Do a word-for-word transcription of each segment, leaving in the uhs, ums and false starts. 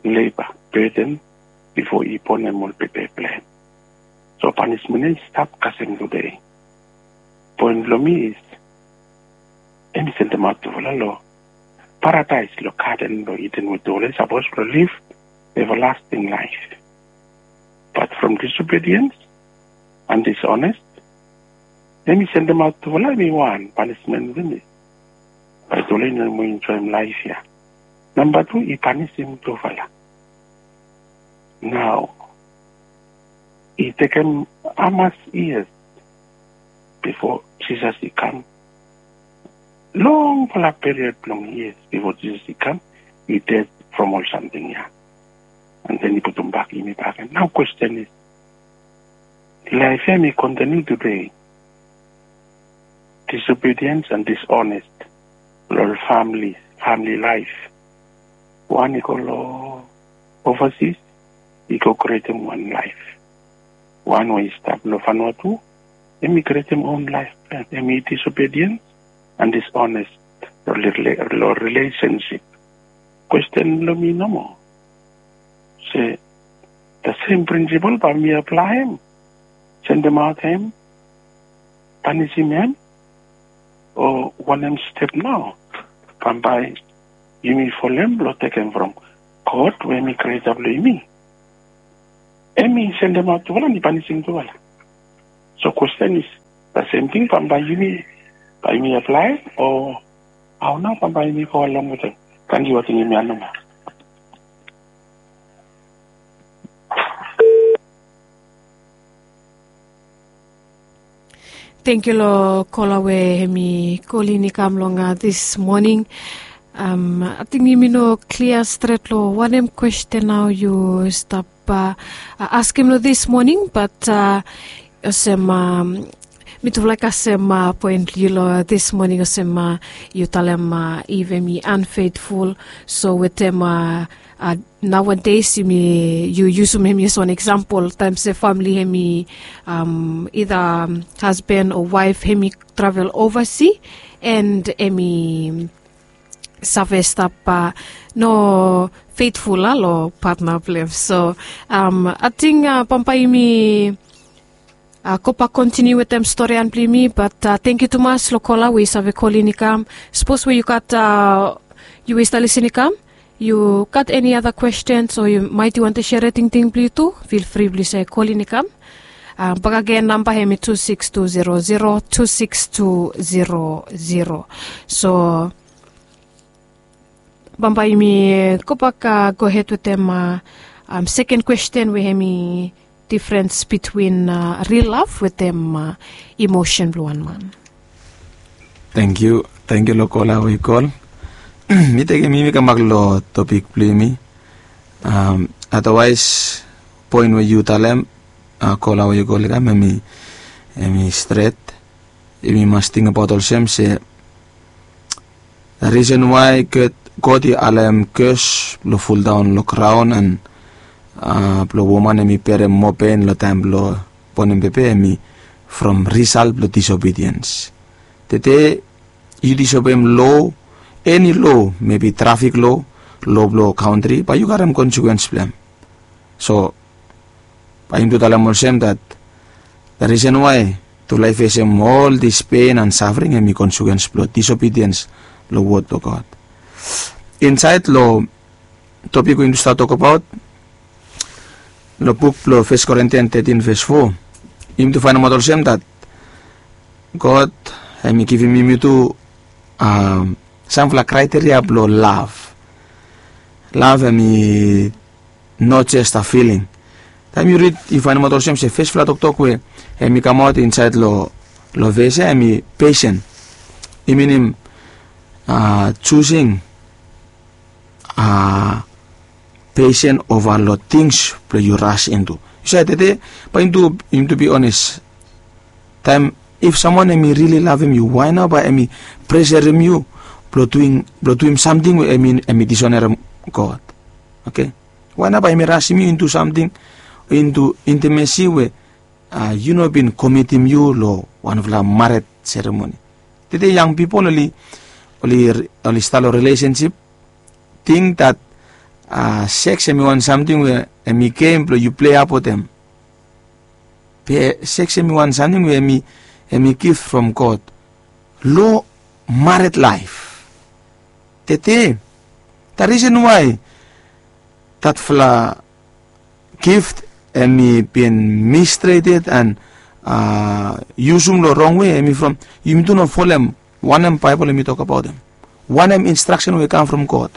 labor burden before ipon and will prepare plan. So punishment is stop kasing today. Point lomi is any sentiment to follow. Paradise lo garden lo eaten with dole supposed to live everlasting life. But from disobedience and dishonest, let me send them out to follow me one punishment with me. But dole no more enjoy life here. Number two, he punish him to follow. Now, it taken almost years before Jesus he come. Long for a period, long years before Jesus he come, he dead from all something here. And then he put him back in me back. And now question is, life may continue today. Disobedience and dishonest, all families, family life. One he go overseas, he go create him one life. One way stop lo Vanuatu, let me create him own life. Let me disobedience and dishonest relationship. Question lo me no more. Say the same principle, but me apply him. Send them out him, punish him, or one them step now. Come by you me for them, lo take him from court where me create up me. And me send them out to one and punishing to one. So question is the same thing from by you me by me apply or how now from by me go along with it. Can you what in me anoma? Thank you, lo Kolawe hemi kolini kamlonga this morning. Um, I think you know clear straight lo. One em question now you stop uh, ask him lo this morning, but uh, sem um, me to like asem uh, point you lo this morning asem uh, you tell him uh, even me unfaithful. So with them uh, uh, nowadays you me you use him as one example. Times the family hemi um, either um, husband or wife hemi travel overseas and hemi Savestap uh, no faithful uh, lo partner play. So um I think uh, pampaimi uh, kopa continue with them story and play me, but uh, thank you too much lo kola we save kolinikam. Suppose where you got uh, you is listening you got any other questions or you might want to share anything thing please too, feel free please say kolinikam. Uh, but again number hemi two six two zero zero two six two zero zero. So Bamba imi kopaka go ahead with them uh, um, second question we have me difference between uh, real love with them uh, emotion blue one man. Thank you. Thank you lokola we call. Mi take mi ka maglo topic play me. Um otherwise point where you tell them uh, call we call ka me me straight. We must think about all same say the reason why could God i alem kus lo full down lo crown and uh, lo woman emi pere mopen lo time lo ponem pepe emi from result lo disobedience. Tete you disobey law, any law, maybe traffic law, law law country, but you got them consequence plan. So I am to tell them that the reason why to life is all this pain and suffering emi consequence lo disobedience lo word to God. Inside lo topic we're going to start talk about lo book lo First Corinthians thirteen verse four. Him to find out also that God I'm giving me to um some like criteria lo love. Love I not just a feeling. Time you read you find out also say first flat talk talk we I come out inside lo lo verse I patient. I mean him uh choosing Uh, patient over a lot of things that you rush into. You said that, but into, to be honest, time if someone me really love him, you why not? But I mean, pressure him you, blow doing, blow doing something. I mean, I mean, dishonor God. Okay, why not? By me rush him into something, into intimacy where uh, you know been committing you lo one of the marriage ceremony. Today, young people only, only, only start a relationship. Think that uh, sex emi one something where emi game plo you play up with them. Pe sex emi one something where emi emi gift from God. Lo married life. Tete. The reason why that fla gift emi been mistreated and uh, use them the wrong way. Emi from you do not follow them. One em Bible emi talk about them. One em instruction will come from God.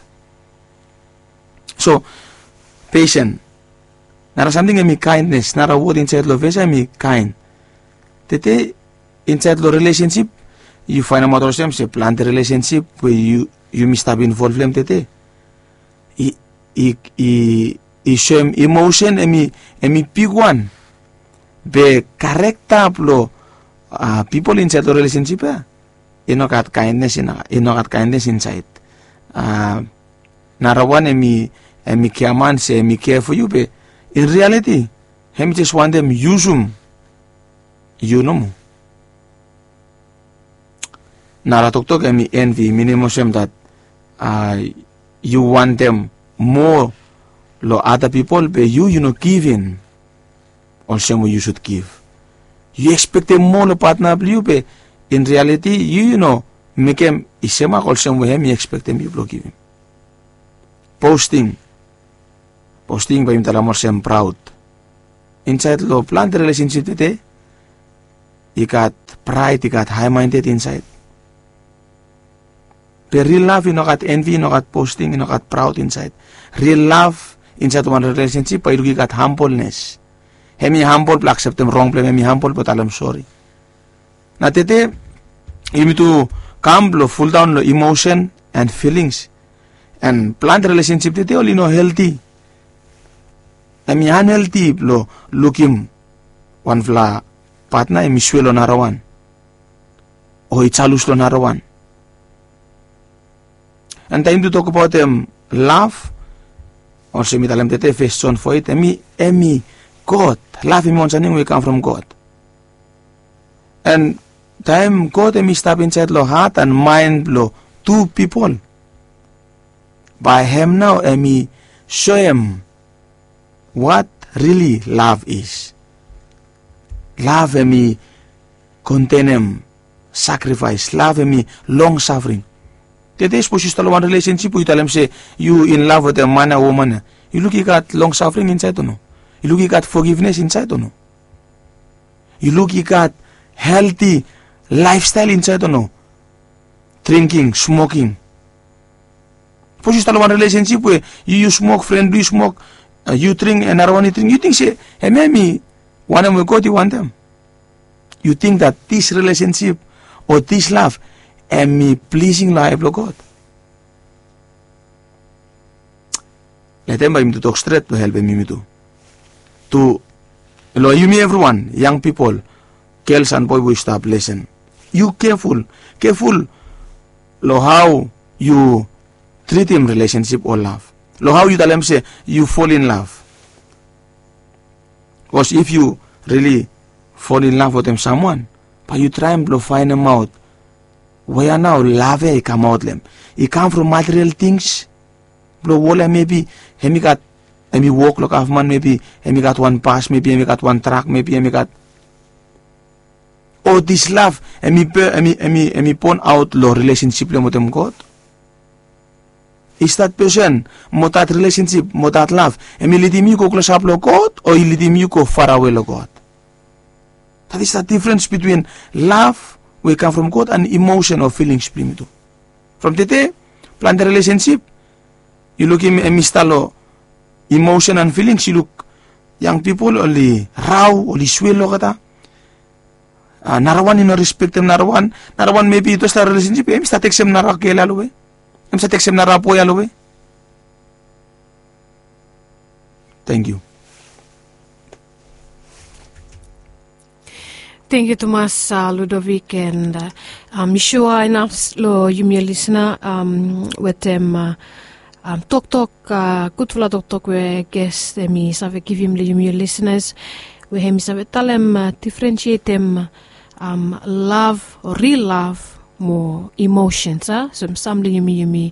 So patient. Nara something emi kindness. Nara word inside love. Vesa emi kind. Tete inside the relationship. You find a mother them say plant the relationship where you you must have involved them tete. I I I I show emotion emi emi big one. Be character plo uh, people inside the relationship ya. Ino kat kindness ina ino kat kindness inside. Uh, narawan emi emi kiaman say emi care for you be in reality him just want them use them. You know mo. Naratok-tok emi envy minimum that uh, you want them more lo other people but you you know giving also you should give. You expect them more lo partner you but in reality you you know make them isema also him you expect them you blow give him. Posting posting by him talamor sem proud inside lo plant the relationship today you got pride you got high minded inside. But real love, you know, got envy, you know, got posting, you know, got proud inside. Real love inside one relationship, but you got humbleness. Hemi humble, but accept them wrong, play hemi humble, but I'm sorry. Now, tete, you need to come, lo, full down, lo, emotion and feelings. And plant relationship, tete, only no healthy. Hemi unhealthy, lo, look him, one fla partner, hemi swelo narawan. O itchalus lo narawan. And time to talk about um, love. Also, me talam tete face on for it. Emi, emi, God. Love emi once we come from God. And time God emi step inside lo heart and mind lo two people. By him now emi show him what really love is. Love emi contain him sacrifice. Love emi long suffering. Tete suppose you start one relationship, you tell them say you in love with a man or woman. You look you got long suffering inside or no? You look you got forgiveness inside or no? You look you got healthy lifestyle inside or no? Drinking, smoking. Suppose you start one relationship where you, you smoke, friend you smoke, uh, you drink, another one you drink. You think say, hey maybe one of them will go to want them. You think that this relationship or this love and me pleasing life to God. Let them by me to talk straight to help me to. To lo you me everyone, young people, girls and boys will stop listen. You careful, careful lo how you treat him relationship or love. Lo how you tell them say you fall in love. Because if you really fall in love with them someone, but you try and find them out. Where now love he come out them. He come from material things. Blow wall maybe he got he walk like half man maybe he got one pass maybe he got one track maybe he got oh this love he he he he point out lo relationship le with them God. Is that person mo that relationship mo that love he lead him you go close up lo God or he lead him you go far away lo God. That is the difference between love we come from God and emotion or feelings primitive. From tete, plan the relationship. You look in a mistalo emotion and feelings. You look young people only raw, only swell kata. Uh, narawan you no respect them narawan. Narawan maybe ito sa relationship. Em sa text em narak kaya lalo eh. Em sa text em narapo ya lalo eh. Thank you. Thank you, Thomas, uh, Ludovic, and uh, um, sure enough, lo you may listener um with them uh, um talk talk uh good for talk talk we guess them is have give him the you listeners we him is have tell them uh, differentiate them um love or real love more emotions ah uh? So some you me you me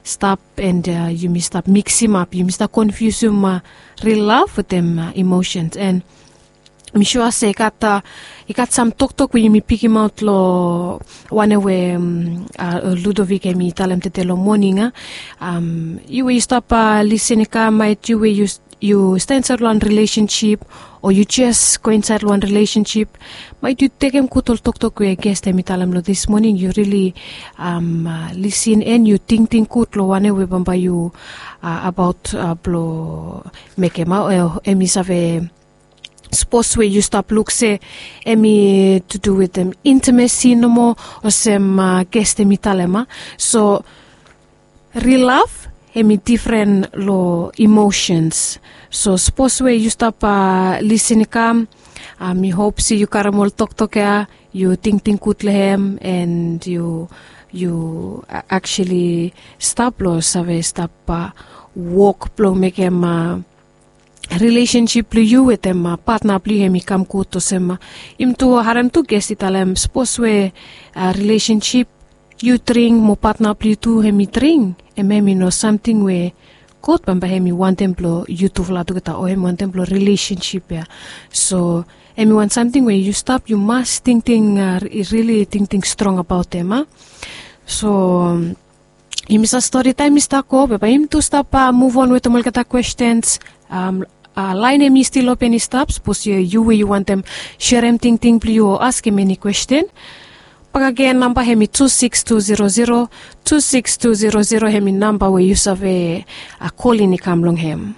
stop and uh, you may stop mix him up, you may stop confuse him uh, real love with them uh, emotions. And I'm sure say got uh, you got some talk talk when you me pick him out lo one away um, uh, Ludovic and me tell him to tell him morning uh, um you will stop uh, listening ka might you will you you stay inside one relationship or you just go inside one relationship might you take him kutol talk talk we guest me tell him lo this morning you really um uh, listen and you think think kut lo one away bamba you uh, about uh, blo make him out uh, emi save suppose where you stop look say emi to do with them intimacy no more or some uh, guest emi talema so real love emi different lo emotions so suppose where you stop uh, listening come um you hope see you karamol talk talk ya you think think kut lehem and you you actually stop lo save stop uh, walk blow make him uh, relationship lu you with them uh, partner plu hemi kam kuto sema im tu haram tu guest italem suppose we uh, relationship you tring mo partner plu tu hemi tring ememi no something we kot bamba hemi one templo you tu vla tu kita o hemi one templo relationship ya so emi want something where you stop you must think think uh, really think think strong about them uh. so um, imisa story time is tako baba im to stop uh, move on with the mulkata questions um Uh, line em is still open stops. Suppose you, you you want them share them ting ting please or ask him any question. Pag again number hemi two six two zero zero two six two zero zero hemi number where you have a, a call in come long hem.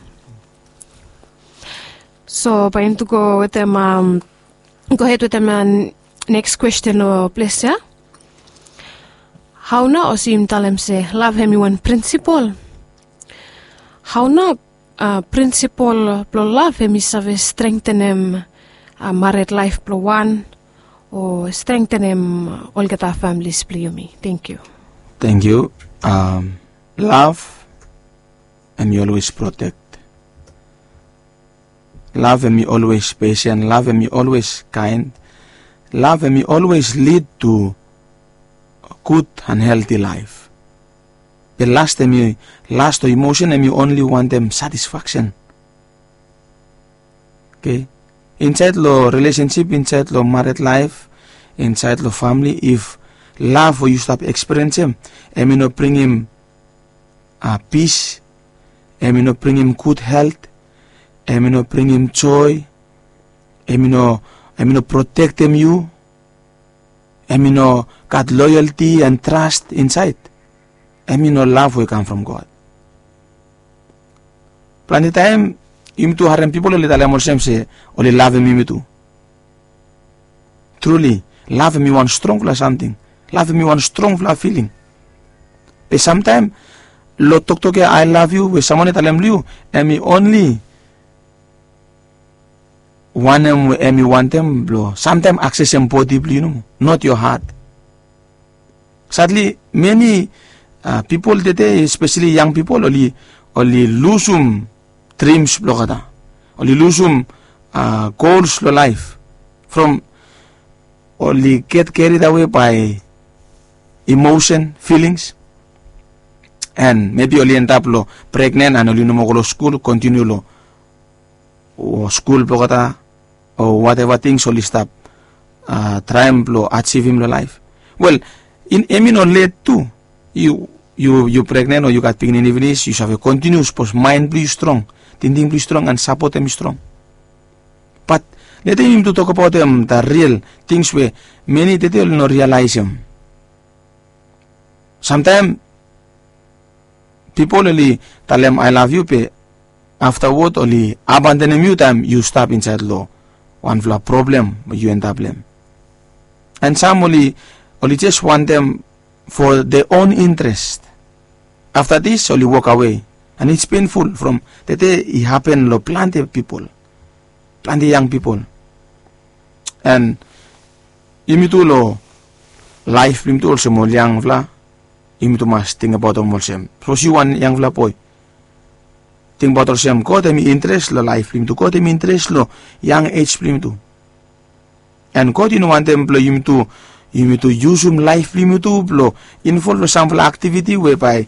So by to go with them um, go ahead with them um, next question or place yeah. How now sim tell him say love hemi one principle. How now Uh, principle plo love hemi save strengthen him uh, married life plo one or strengthen him all get our families plo me. Thank you. Thank you. Um, love and you always protect. Love and me always patient. Love and me always kind. Love and me always lead to a good and healthy life. The last time you last emotion and you only want them satisfaction. Okay. Inside the relationship, inside the married life, inside the family, if love or you stop experiencing, and you know bring him uh, peace, and you know bring him good health, and you know bring him joy, and you know and you know protect him you, and you know got loyalty and trust inside. I mean, no love will come from God. Plenty time, you to harem people only tell them say, only love me too. Truly, love me one strong for something. Love me one strong for feeling. But sometimes, lo talk to I love you, with someone tell them you, and me only one them, and me want them blow. Sometimes access them body, you know, not your heart. Sadly, many Uh, people today, especially young people, only only lose um dreams lo kata, only lose um uh, goals lo life, from only get carried away by emotion, feelings, and maybe only end up lo pregnant and only no more school, continue lo or school lo kata or whatever things only stop uh, trying lo achieve him lo life. Well, in emin or late too. You you you pregnant or you got pregnant even is you have a continuous post mind be strong, thinking be strong and support them strong. But let him to talk about them the real things where many detail no realize them. Sometimes people only tell them I love you, but afterward only abandon them you time you stop inside law. One flaw problem you end up them. And some only only just want them for their own interest. After this, only walk away. And it's painful from the day it happened to plenty of people. Plenty young people. And imitu lo life imitu also mo young vla. Imitu mas think about them also. So si one young vla boy. Think about also ko temi interest lo life imitu ko temi interest lo young age imitu. And ko dinu want them lo imitu You need to use some life limit to blow involve some activity whereby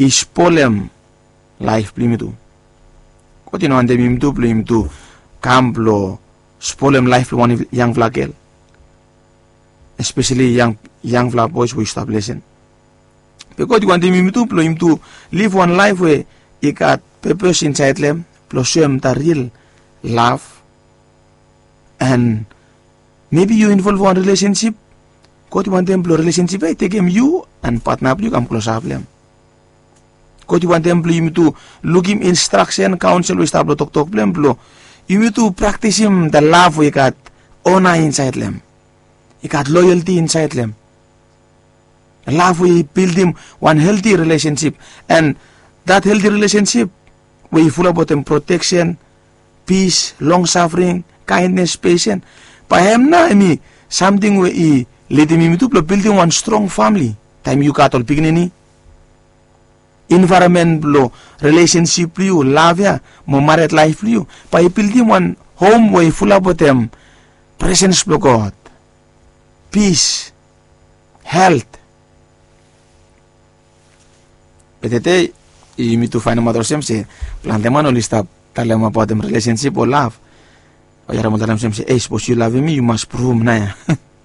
ispolem life plim itu. Koti no ande mim tu plim tu camp lo spolem life lo one young vlakel. Especially young young vla boys who establishing. Because you want mim tu plim tu live one life where you got purpose inside them, plus show them the real love. And maybe you involve one relationship. Koti want them to relationship, I take them you and partner you come close up them. Koti want them to look him instruction, counsel, we start to talk talk them. You need to practice him the love we got honor inside them. You got loyalty inside them. Love we build him one healthy relationship, and that healthy relationship we full about them protection, peace, long suffering, kindness, patience. Pahem na imi something we i lead him to building one strong family. Time you got all beginning. Environment blow, relationship you, love ya, mo married life you. Pa building one home way full about them presence of God, peace, health. Petete, you need to find a mother sem say, planteman only stop tell them about them relationship or love. O yara mo talam sem say, hey, suppose you love me, you must prove na ya.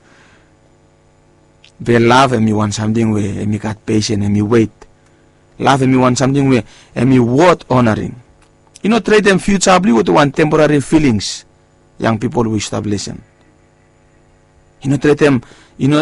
Be love and me want something where me got patience and me wait. Love and me want something where and me worth honoring. You know, trade them future with one temporary feelings. Young people will establish them. You know, trade them, you know,